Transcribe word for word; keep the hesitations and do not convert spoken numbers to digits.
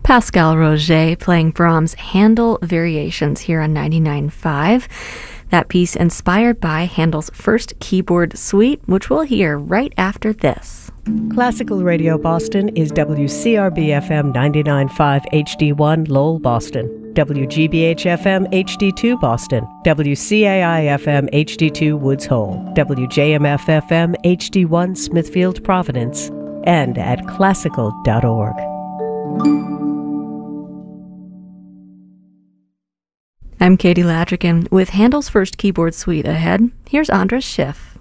Pascal Roger playing Brahms' Handel Variations here on ninety-nine point five. That piece inspired by Handel's first keyboard suite, which we'll hear right after this. Classical Radio Boston is W C R B F M ninety-nine point five H D one Lowell, Boston, W G B H F M H D two Boston, W C A I F M H D two Woods Hole, W J M F F M H D one Smithfield, Providence, and at classical dot org. I'm Katie Ladrigan with Handel's first keyboard suite ahead. Here's Andras Schiff.